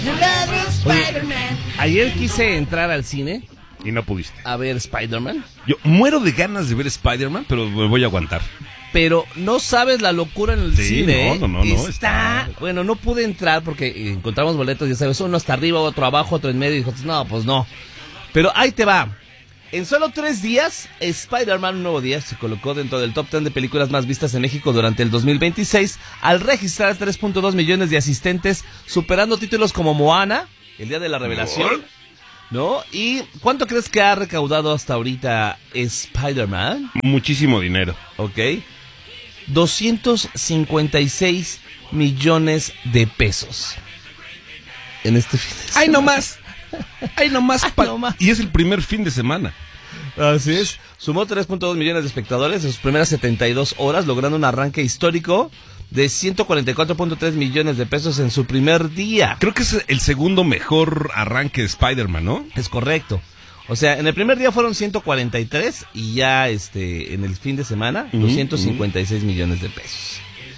Oye, ayer quise entrar al cine Y no pudiste. a ver Spider-Man, Yo muero de ganas de ver Spider-Man, pero me voy a aguantar. pero no sabes la locura en el Sí, cine. no, Está... Bueno, no pude entrar porque encontramos boletos, ya sabes, uno hasta arriba, otro abajo, otro en medio, y dijo, no, pues no. Pero ahí te va. En solo 3 días, Spider-Man Un Nuevo Día se colocó dentro del top 10 de películas más vistas en México durante el 2026, al registrar 3.2 millones de asistentes, superando títulos como Moana, El Día de la Revelación, ¿no? ¿Y cuánto crees que ha recaudado hasta ahorita Spider-Man? Muchísimo dinero. Ok. 256 millones de pesos. En este fin de semana. ¡Ay, no más! ¡Ay, no más! no más. Y es el primer fin de semana. Así es. Sumó 3.2 millones de espectadores en sus primeras 72 horas, logrando un arranque histórico de 144.3 millones de pesos en su primer día. Creo que es el segundo mejor arranque de Spider-Man, ¿no? Es correcto. O sea, en el primer día fueron 143 y ya en el fin de semana 256 millones de pesos.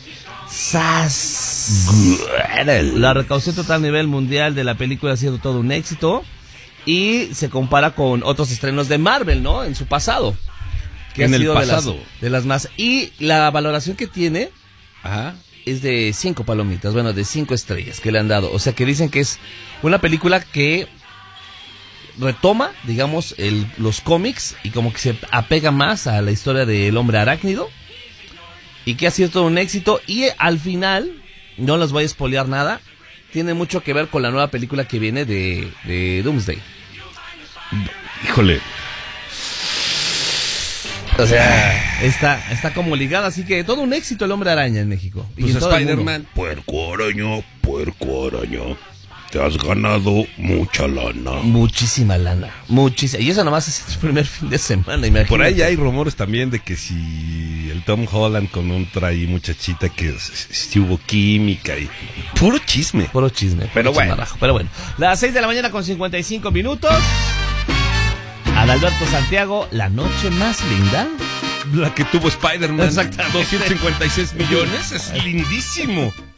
¡Sas! La recaudación total a nivel mundial de la película ha sido todo un éxito y se compara con otros estrenos de Marvel, ¿no? En su pasado. Que En ha el sido pasado. de las más. Y la valoración que tiene Ajá. es de 5 palomitas, bueno, de 5 estrellas que le han dado. O sea, que dicen que es una película que retoma, digamos, los cómics y como que se apega más a la historia del hombre arácnido y que ha sido todo un éxito. Y al final, no les voy a spoilear nada, tiene mucho que ver con la nueva película que viene de Doomsday. Híjole. O sea, está como ligada, así que todo un éxito el Hombre Araña en México. Y Pues en todo el mundo. Spider-Man. Puerco araña. Te has ganado mucha lana. Muchísima lana, muchísima. Y eso nomás es el primer fin de semana, imagínate. Por ahí hay rumores también de que si el Tom Holland con otra y muchachita que si hubo química y puro chisme. Puro chisme. Pero puro bueno. chismarrajo, pero bueno. Las 6 de la mañana con 55 minutos. Adalberto Santiago, la noche más linda. La que tuvo Spider-Man. Exactamente. 256 millones. Es lindísimo.